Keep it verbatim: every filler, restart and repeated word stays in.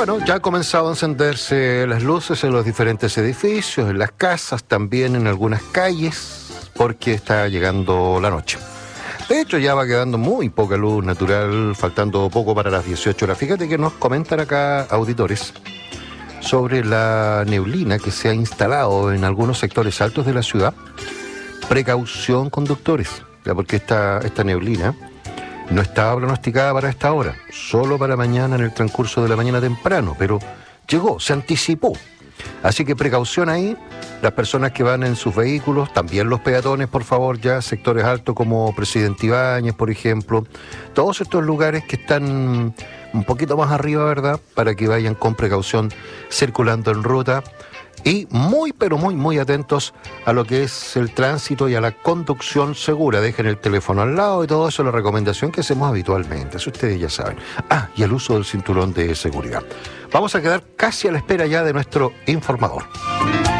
Bueno, ya han comenzado a encenderse las luces en los diferentes edificios, en las casas, también en algunas calles, porque está llegando la noche. De hecho, ya va quedando muy poca luz natural, faltando poco para las dieciocho horas. Fíjate que nos comentan acá auditores sobre la neblina que se ha instalado en algunos sectores altos de la ciudad. Precaución, conductores, ya porque esta, esta neblina no estaba pronosticada para esta hora, solo para mañana en el transcurso de la mañana temprano, pero llegó, se anticipó. Así que precaución ahí, las personas que van en sus vehículos, también los peatones, por favor, ya sectores altos como Presidente Ibáñez, por ejemplo, todos estos lugares que están un poquito más arriba, ¿verdad?, para que vayan con precaución circulando en ruta. Y muy, pero muy, muy atentos a lo que es el tránsito y a la conducción segura. Dejen el teléfono al lado y todo eso, la recomendación que hacemos habitualmente. Eso ustedes ya saben. Ah, y el uso del cinturón de seguridad. Vamos a quedar casi a la espera ya de nuestro informador.